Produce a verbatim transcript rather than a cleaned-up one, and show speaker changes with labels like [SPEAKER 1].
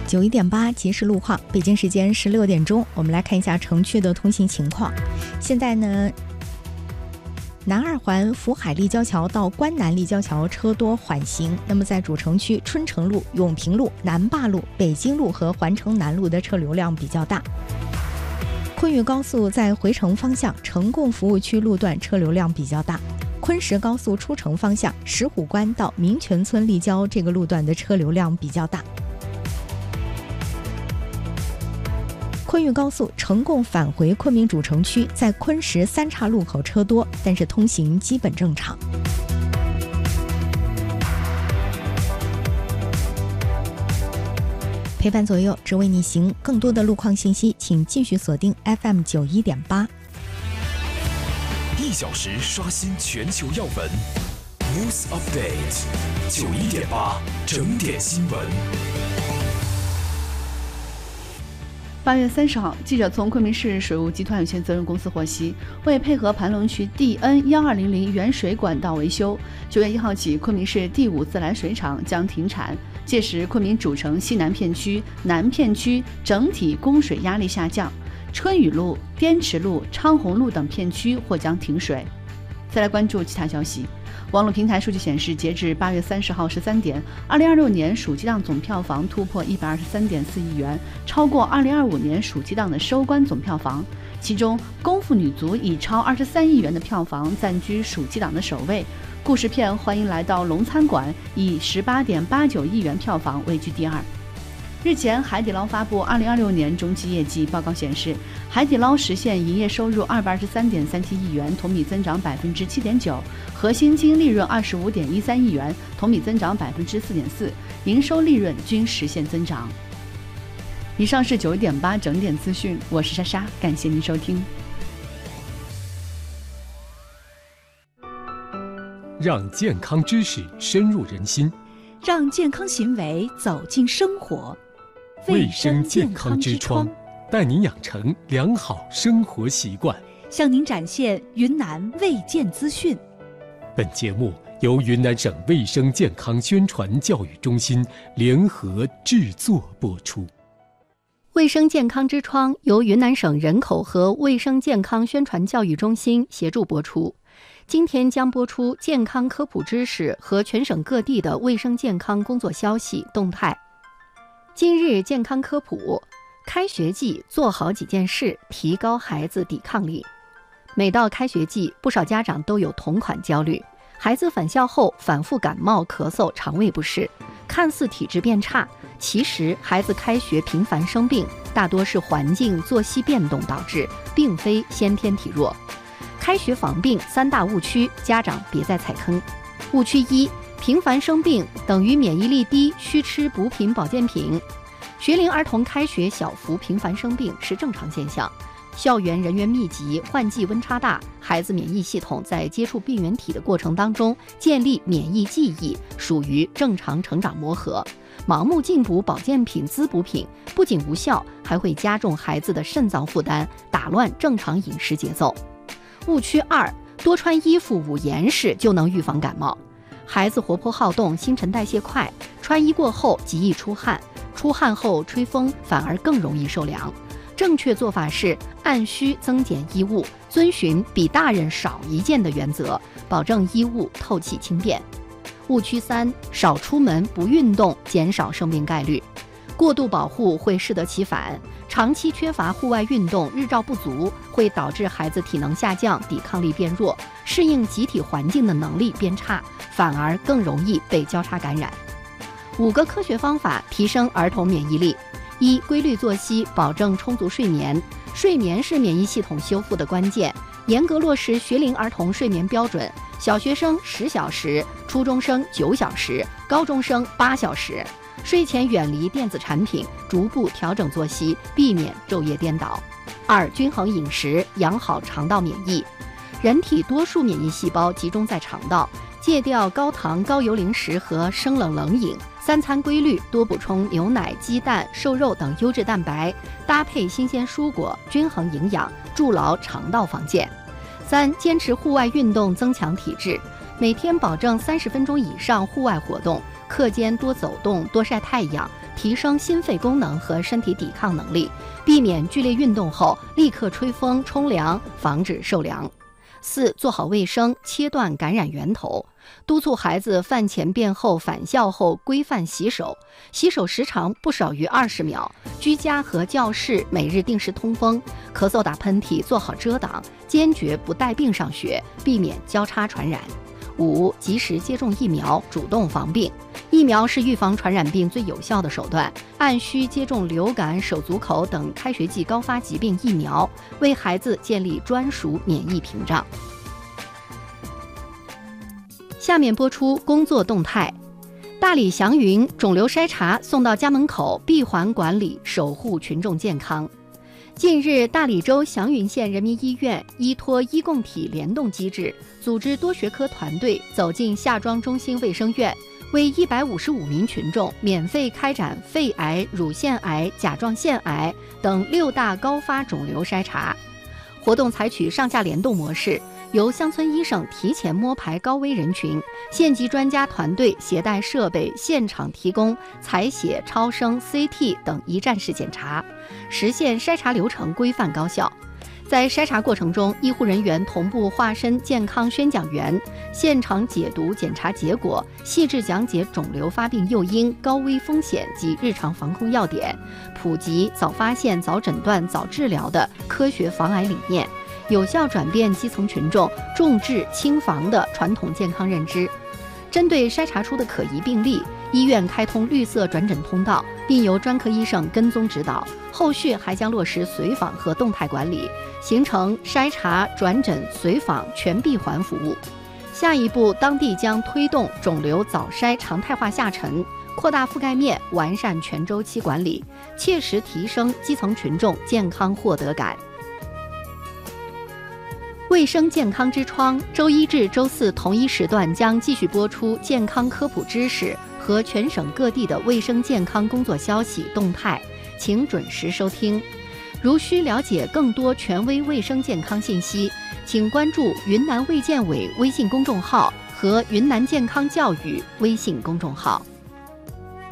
[SPEAKER 1] 九一点八即时路况，北京时间十六点钟，我们来看一下城区的通行情况。现在呢，南二环福海立交桥到关南立交桥车多缓行，那么在主城区春城路、永平路、南坝路、北京路和环城南路的车流量比较大。昆玉高速在回城方向城供服务区路段车流量比较大。昆石高速出城方向石虎关到民权村立交这个路段的车流量比较大。昆玉高速城供返回昆明主城区，在昆石三岔路口车多，但是通行基本正常。陪伴左右，只为你行。更多的路况信息，请继续锁定 F M 九一点八。
[SPEAKER 2] 一小时刷新全球要闻 ，News Update 九一点八整点新闻。
[SPEAKER 3] 八月三十号，记者从昆明市水务集团有限责任公司获悉，为配合盘龙区 D N 一二零零原水管道维修，九月一号起，昆明市第五自来水厂将停产。届时，昆明主城西南片区、南片区整体供水压力下降，春雨路、滇池路、昌洪路等片区或将停水。再来关注其他消息。网络平台数据显示，截至八月三十号十三点，二零二六年暑期档总票房突破一百二十三点四亿元，超过二零二五年暑期档的收官总票房。其中，《功夫女足》以超二十三亿元的票房暂居暑期档的首位，故事片《欢迎来到龙餐馆》以十八点八九亿元票房位居第二。日前，海底捞发布二零二六年中期业绩报告显示，海底捞实现营业收入二百二十三点三七亿元，同比增长百分之七点九，核心净利润二十五点一三亿元，同比增长百分之四点四，营收利润均实现增长。以上是九一点八整点资讯，我是莎莎，感谢您收听。
[SPEAKER 4] 让健康知识深入人心，
[SPEAKER 5] 让健康行为走进生活。
[SPEAKER 4] 卫生健康之窗，带您养成良好生活习惯，
[SPEAKER 5] 向您展现云南卫健资讯。
[SPEAKER 4] 本节目由云南省卫生健康宣传教育中心联合制作播出。
[SPEAKER 6] 卫生健康之窗由云南省人口和卫生健康宣传教育中心协助播出。今天将播出健康科普知识和全省各地的卫生健康工作消息动态。今日健康科普：开学季做好几件事，提高孩子抵抗力。每到开学季，不少家长都有同款焦虑。孩子返校后反复感冒、咳嗽、肠胃不适，看似体质变差，其实孩子开学频繁生病，大多是环境、作息变动导致，并非先天体弱。开学防病三大误区，家长别再踩坑。误区一：频繁生病等于免疫力低，需吃补品保健品。学龄儿童开学小幅频繁生病是正常现象。校园人员密集，换季温差大，孩子免疫系统在接触病原体的过程当中建立免疫记忆，属于正常成长磨合。盲目进补保健品、滋补品不仅无效，还会加重孩子的肾脏负担，打乱正常饮食节奏。误区二：多穿衣服捂严实就能预防感冒。孩子活泼好动，新陈代谢快，穿衣过后极易出汗，出汗后吹风反而更容易受凉。正确做法是按需增减衣物，遵循比大人少一件的原则，保证衣物透气轻便。误区三：少出门不运动，减少生病概率。过度保护会适得其反，长期缺乏户外运动，日照不足，会导致孩子体能下降，抵抗力变弱，适应集体环境的能力变差，反而更容易被交叉感染。五个科学方法提升儿童免疫力。一、规律作息，保证充足睡眠。睡眠是免疫系统修复的关键，严格落实学龄儿童睡眠标准，小学生十小时，初中生九小时，高中生八小时。睡前远离电子产品，逐步调整作息，避免昼夜颠倒。二、均衡饮食，养好肠道免疫。人体多数免疫细胞集中在肠道，戒掉高糖高油零食和生冷冷饮，三餐规律，多补充牛奶、鸡蛋、瘦肉等优质蛋白，搭配新鲜蔬果，均衡营养，筑牢肠道防线。三、坚持户外运动，增强体质，每天保证三十分钟以上户外活动， 课间多走动、多晒太阳，提升心肺功能和身体抵抗能力，避免剧烈运动后立刻吹风、冲凉，防止受凉。四、做好卫生，切断感染源头，督促孩子饭前便后、返校后规范洗手，洗手时长不少于二十秒。居家和教室每日定时通风，咳嗽打喷嚏做好遮挡，坚决不带病上学，避免交叉传染。五、及时接种疫苗，主动防病。疫苗是预防传染病最有效的手段，按需接种流感、手足口等开学季高发疾病疫苗，为孩子建立专属免疫屏障。下面播出工作动态。大理祥云肿瘤筛查送到家门口，闭环管理，守护群众健康。近日，大理州祥云县人民医院依托医共体联动机制，组织多学科团队走进夏庄中心卫生院，为一百五十五名群众免费开展肺癌、乳腺癌、甲状腺癌等六大高发肿瘤筛查。活动采取上下联动模式，由乡村医生提前摸排高危人群，县级专家团队携带设备现场提供采血、超声、C T 等一站式检查，实现筛查流程规范高效。在筛查过程中，医护人员同步化身健康宣讲员，现场解读检查结果，细致讲解肿瘤发病诱因、高危风险及日常防控要点，普及早发现、早诊断、早治疗的科学防癌理念，有效转变基层群众重治轻防的传统健康认知。针对筛查出的可疑病例，医院开通绿色转诊通道，并由专科医生跟踪指导，后续还将落实随访和动态管理，形成筛查、转诊、随访全闭环服务。下一步，当地将推动肿瘤早筛常态化下沉，扩大覆盖面，完善全周期管理，切实提升基层群众健康获得感。卫生健康之窗，周一至周四同一时段将继续播出健康科普知识和全省各地的卫生健康工作消息动态，请准时收听。如需了解更多权威卫生健康信息，请关注云南卫健委微信公众号和云南健康教育微信公众号。